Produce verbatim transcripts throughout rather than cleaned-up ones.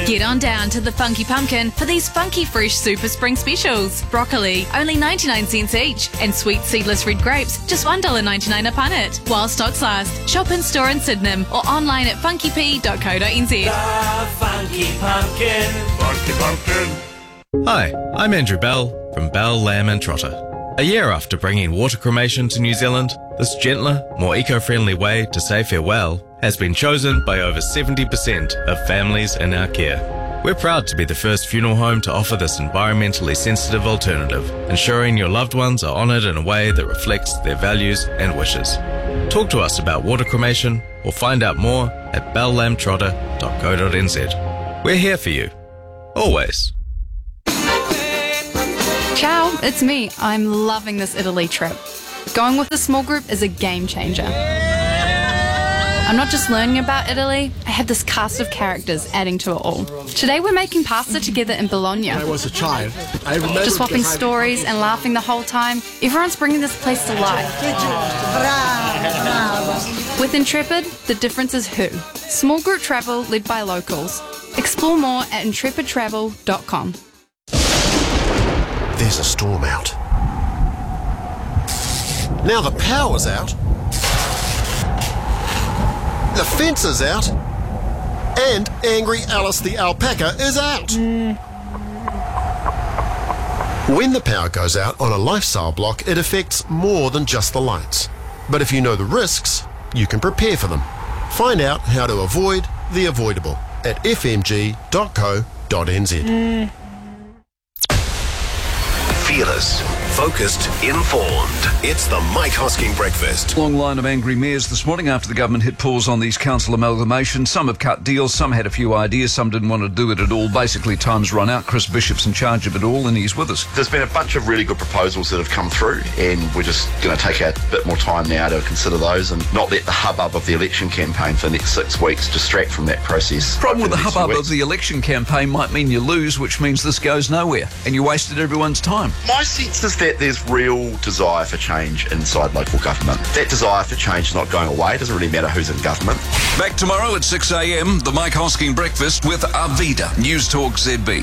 Get on down to the Funky Pumpkin for these funky fresh super spring specials. Broccoli, only ninety-nine cents each, and sweet seedless red grapes, just one dollar ninety-nine a punnet. While stocks last, shop in store in Sydenham or online at funky p dot co dot n z. The Funky Pumpkin. Funky Pumpkin. Hi, I'm Andrew Bell from Bell, Lamb and Trotter. A year after bringing water cremation to New Zealand, this gentler, more eco-friendly way to say farewell has been chosen by over seventy percent of families in our care. We're proud to be the first funeral home to offer this environmentally sensitive alternative, ensuring your loved ones are honoured in a way that reflects their values and wishes. Talk to us about water cremation or find out more at bell lamb trotter dot co dot n z. We're here for you. Always. Ciao, it's me. I'm loving this Italy trip. Going with a small group is a game changer. I'm not just learning about Italy, I have this cast of characters adding to it all. Today we're making pasta together in Bologna. When I was a child, I remember just swapping stories and laughing the whole time. Everyone's bringing this place to life. With Intrepid, the difference is who. Small group travel led by locals. Explore more at intrepid travel dot com. There's a storm out. Now the power's out. The fence is out. And Angry Alice the alpaca is out. Mm. When the power goes out on a lifestyle block, it affects more than just the lights. But if you know the risks, you can prepare for them. Find out how to avoid the avoidable at f m g dot co dot n z. Mm. Fearless, focused, informed. It's the Mike Hosking Breakfast. Long line of angry mayors this morning after the government hit pause on these council amalgamations. Some have cut deals, some had a few ideas, some didn't want to do it at all. Basically, time's run out. Chris Bishop's in charge of it all, and he's with us. There's been a bunch of really good proposals that have come through, and we're just going to take a bit more time now to consider those and not let the hubbub of the election campaign for the next six weeks distract from that process. Problem with the hubbub of the election campaign might mean you lose, which means this goes nowhere, and you wasted everyone's time. My sense is that there's real desire for change inside local government. That desire for change is not going away. It doesn't really matter who's in government. Back tomorrow at six a m, the Mike Hosking Breakfast with Arvida, News Talk Z B.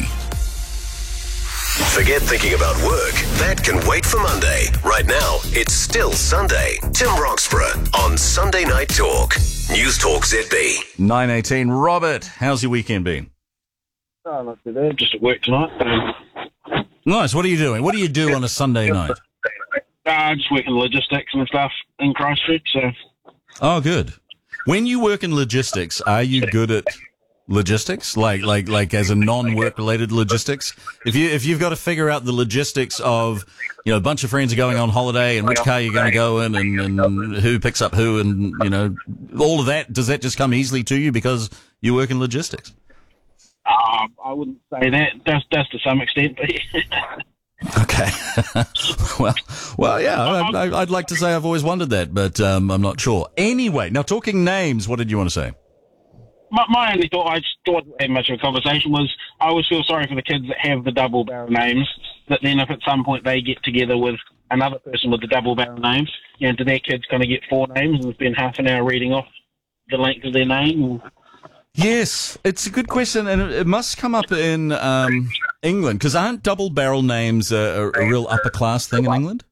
Forget thinking about work. That can wait for Monday. Right now, it's still Sunday. Tim Roxburgh on Sunday Night Talk. News Talk Z B. nine eighteen. Robert, how's your weekend been? Oh, not too bad. Just at work tonight. Nice. What are you doing? What do you do on a Sunday night? Uh, just working logistics and stuff in Christchurch. So. Oh, good. When you work in logistics, are you good at logistics? Like, like, like as a non-work related logistics? If you, if you've got to figure out the logistics of, you know, a bunch of friends are going on holiday and which car you're going to go in and, and who picks up who and, you know, all of that, does that just come easily to you because you work in logistics? Uh, I wouldn't say that. That's, that's to some extent, but yeah. Okay. well, well, yeah, I, I'd like to say I've always wondered that, but um, I'm not sure. Anyway, now talking names, what did you want to say? My, my only thought, I just thought had much of a conversation was I always feel sorry for the kids that have the double barrel names, that then if at some point they get together with another person with the double barrel names, you know, do their kids kind of get four names and spend half an hour reading off the length of their name? Or... Yes, it's a good question, and it must come up in um, England, because aren't double-barrel names a, a real upper-class thing in England?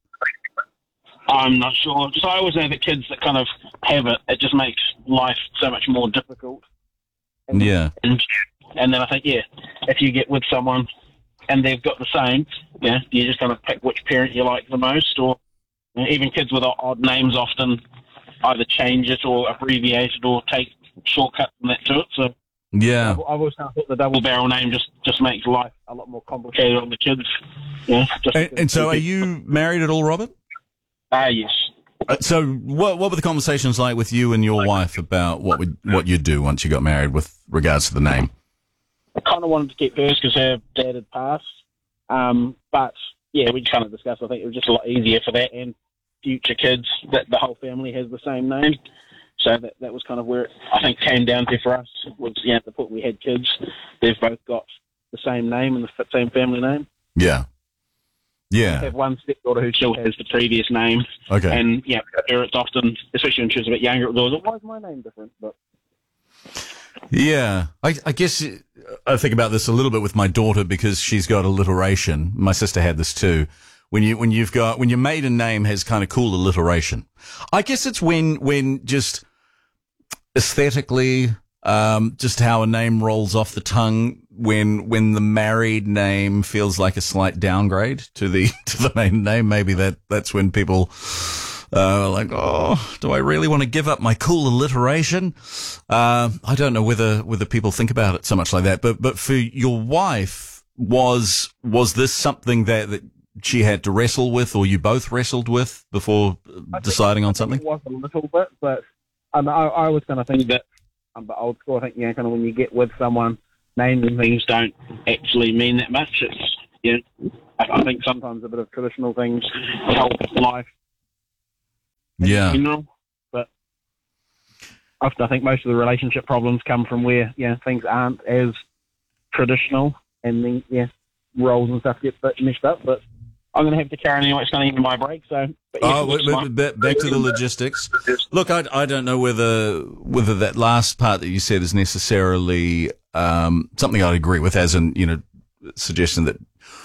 I'm not sure. Just I always know that kids that kind of have it, it just makes life so much more difficult. And, yeah. And, and then I think, yeah, if you get with someone and they've got the same, yeah, you just kind of pick which parent you like the most, or you know, even kids with odd names often either change it or abbreviate it or take shortcuts and that to it. So yeah, I've, I've always thought the double barrel name just, just makes life a lot more complicated on the kids. Yeah. Just and, and so, are you married at all, Robert? Ah, uh, yes. Uh, so, what what were the conversations like with you and your wife about what would what you'd do once you got married with regards to the name? I kind of wanted to keep hers because her dad had passed, um, but yeah, we kind of discussed. I think it was just a lot easier for that and future kids that the whole family has the same name. So that that was kind of where it, I think, came down to for us. Was, you know, at the point we had kids, they've both got the same name and the same family name. Yeah. Yeah. I have one stepdaughter who still has the previous name. Okay. And, yeah, her, it's often, especially when she was a bit younger, it was always, why is my name different? But yeah. I, I guess I think about this a little bit with my daughter because she's got alliteration. My sister had this too. When you, when you've got, when your maiden name has kind of cool alliteration. I guess it's when, when just aesthetically, um, just how a name rolls off the tongue when, when the married name feels like a slight downgrade to the, to the maiden name. Maybe that, that's when people, uh, like, oh, do I really want to give up my cool alliteration? Uh, I don't know whether, whether people think about it so much like that, but, but for your wife, was, was this something that, that she had to wrestle with, or you both wrestled with before deciding on something? It was a little bit, but um, I, I was kind of think that I'm um, old school. I think, you know, kind of when you get with someone, names and things don't actually mean that much. It's, you know, I, I think sometimes a bit of traditional things help life. Yeah. In general, but often I think most of the relationship problems come from where, you know, things aren't as traditional, and then, yeah, roles and stuff get a bit messed up, but I'm going to have to carry on anyway. It's going to end my break, so. But yeah, oh, wait, wait, back, back to the logistics. Look, I, I don't know whether whether that last part that you said is necessarily um, something I'd agree with, as in, you know, suggesting that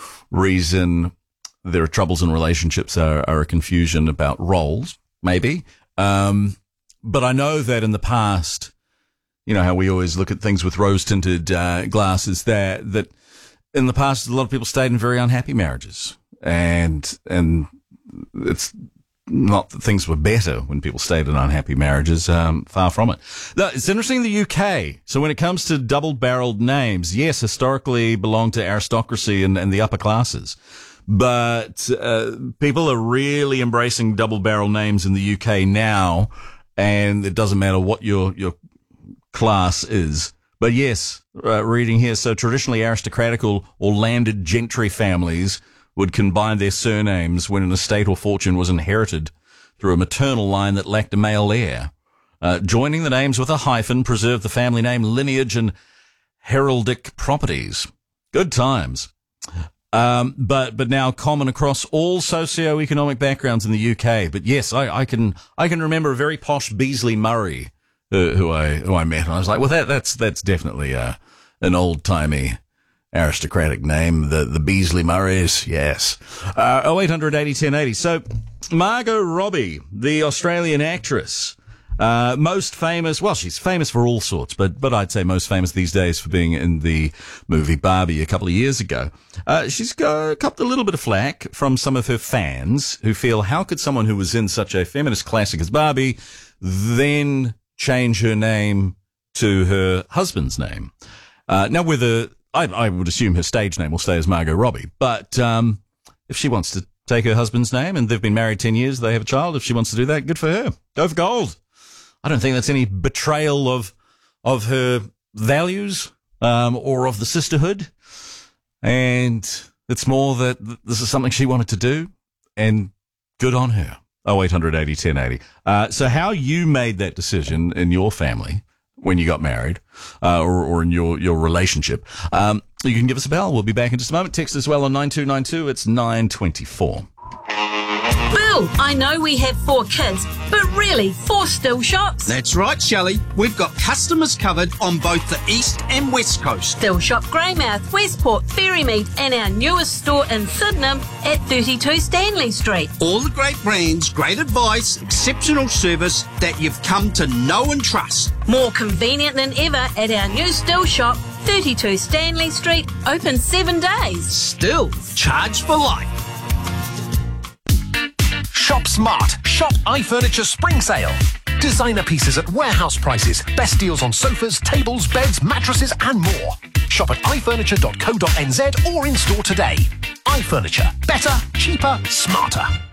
reason there are troubles in relationships are, are a confusion about roles, maybe. Um, but I know that in the past, you know, how we always look at things with rose-tinted uh, glasses, that that in the past, a lot of people stayed in very unhappy marriages. And, and it's not that things were better when people stayed in unhappy marriages, um, far from it. No, it's interesting in the U K. So when it comes to double-barreled names, yes, historically belonged to aristocracy and, and the upper classes. But, uh, people are really embracing double-barrel names in the U K now, and it doesn't matter what your, your class is. But yes, uh, reading here, so traditionally aristocratical or landed gentry families would combine their surnames when an estate or fortune was inherited through a maternal line that lacked a male heir. Uh, joining the names with a hyphen preserved the family name, lineage, and heraldic properties. Good times. Um, but, but now common across all socio-economic backgrounds in the U K. But yes, I, I can, I can remember a very posh Beasley Murray, uh, who I, who I met. And I was like, well, that, that's, that's definitely, uh, an old-timey aristocratic name, the, the Beasley Murrays, yes. Uh, oh eight hundred eighty ten eighty. So, Margot Robbie, the Australian actress, uh, most famous, well, she's famous for all sorts, but, but I'd say most famous these days for being in the movie Barbie a couple of years ago. Uh, she's got, copped a little bit of flack from some of her fans who feel, how could someone who was in such a feminist classic as Barbie then change her name to her husband's name? Uh, now, whether, I, I would assume her stage name will stay as Margot Robbie, but um, if she wants to take her husband's name, and they've been married ten years, they have a child, if she wants to do that, good for her. Go for gold. I don't think that's any betrayal of of her values um, or of the sisterhood, and it's more that this is something she wanted to do, and good on her. oh eight hundred eighty ten eighty. Uh, so how you made that decision in your family when you got married, uh, or, or in your, your relationship, um, you can give us a bell. We'll be back in just a moment. Text as well on nine two nine two. It's nine twenty-four. Bill, I know we have four kids, but really, four still shops? That's right, Shelley. We've got customers covered on both the east and west coast. Still Shop Greymouth, Westport, Ferrymead, and our newest store in Sydenham at thirty-two Stanley Street. All the great brands, great advice, exceptional service that you've come to know and trust. More convenient than ever at our new Still Shop, thirty-two Stanley Street, open seven days. Still, charge for life. Shop smart. Shop iFurniture Spring Sale. Designer pieces at warehouse prices. Best deals on sofas, tables, beds, mattresses and more. Shop at i furniture dot co dot n z or in store today. iFurniture. Better, cheaper, smarter.